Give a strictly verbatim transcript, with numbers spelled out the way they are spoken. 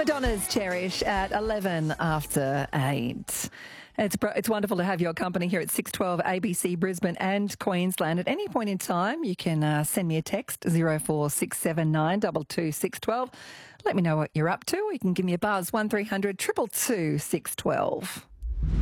Madonna's Cherish at eleven after eight. It's, it's wonderful to have your company here at six twelve A B C Brisbane and Queensland. At any point in time, you can uh, send me a text, zero four six seven nine two two six one two. Let me know what you're up to, or you can give me a buzz, one three hundred two two two six one two.